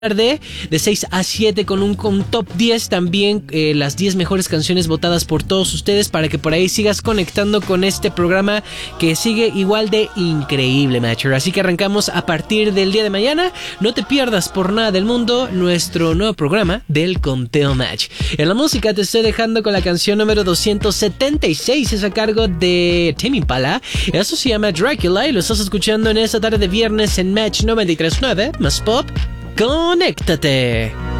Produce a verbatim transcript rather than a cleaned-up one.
tarde de seis a siete con un, con un top diez también, eh, las diez mejores canciones votadas por todos ustedes, para que por ahí sigas conectando con este programa que sigue igual de increíble, Matcher. Así que arrancamos a partir del día de mañana. No te pierdas por nada del mundo nuestro nuevo programa del Conteo Match. En la música te estoy dejando con la canción número doscientos setenta y seis, es a cargo de Tame Impala. Eso se llama Dracula y lo estás escuchando en esta tarde de viernes en Match noventa y tres punto nueve más Pop. ¡Conéctate!